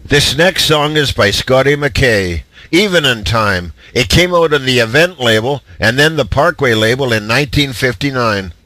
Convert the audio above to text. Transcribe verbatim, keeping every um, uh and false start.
This next song is by Scotty McKay, Even in Time. It came out on the Event label and then the Parkway label in nineteen fifty-nine.